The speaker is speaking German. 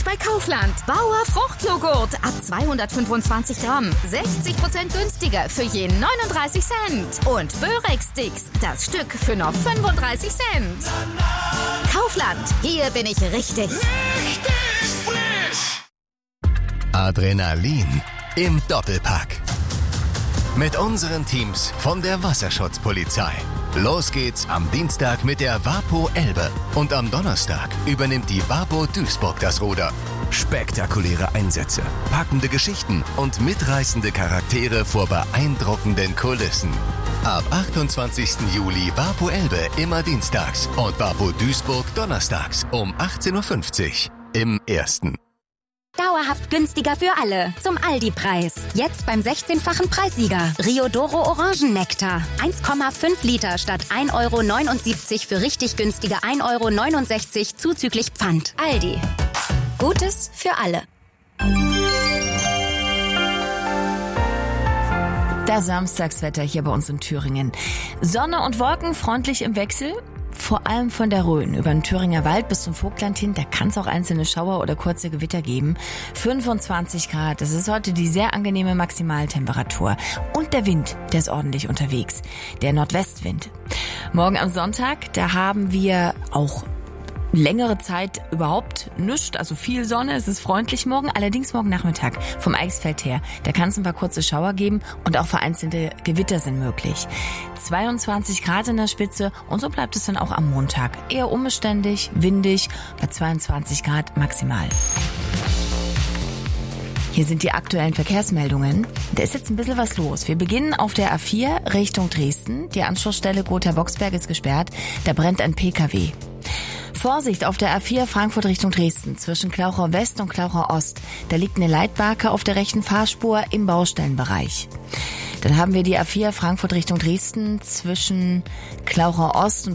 bei Kaufland. Bauer Fruchtjoghurt ab 225 Gramm. 60% günstiger für je 39 Cent. Und Börek-Sticks, das Stück für nur 35 Cent. Kaufland, hier bin ich richtig. Richtig frisch! Adrenalin im Doppelpack. Mit unseren Teams von der Wasserschutzpolizei. Los geht's am Dienstag mit der WaPo Elbe. Und am Donnerstag übernimmt die WaPo Duisburg das Ruder. Spektakuläre Einsätze, packende Geschichten und mitreißende Charaktere vor beeindruckenden Kulissen. Ab 28. Juli WaPo Elbe immer dienstags und WaPo Duisburg donnerstags um 18.50 Uhr im Ersten. Dauerhaft günstiger für alle. Zum Aldi-Preis. Jetzt beim 16-fachen Preissieger. Riodoro Orangennektar. 1,5 Liter statt 1,79 € für richtig günstige 1,69 € zuzüglich Pfand. Aldi. Gutes für alle. Das Samstagswetter hier bei uns in Thüringen. Sonne und Wolken freundlich im Wechsel. Vor allem von der Rhön über den Thüringer Wald bis zum Vogtland hin, da kann es auch einzelne Schauer oder kurze Gewitter geben. 25 Grad, das ist heute die sehr angenehme Maximaltemperatur. Und der Wind, der ist ordentlich unterwegs, der Nordwestwind. Morgen am Sonntag, da haben wir auch längere Zeit überhaupt nichts, also viel Sonne, es ist freundlich morgen, allerdings morgen Nachmittag vom Eichsfeld her, da kann es ein paar kurze Schauer geben und auch vereinzelte Gewitter sind möglich. 22 Grad in der Spitze und so bleibt es dann auch am Montag. Eher unbeständig, windig, bei 22 Grad maximal. Hier sind die aktuellen Verkehrsmeldungen. Da ist jetzt ein bisschen was los. Wir beginnen auf der A4 Richtung Dresden. Die Anschlussstelle Gotha-Boxberg ist gesperrt. Da brennt ein PKW. Vorsicht auf der A4 Frankfurt Richtung Dresden zwischen Klauchau West und Klauchau Ost. Da liegt eine Leitbarke auf der rechten Fahrspur im Baustellenbereich. Dann haben wir die A4 Frankfurt Richtung Dresden zwischen Klauchau Ost und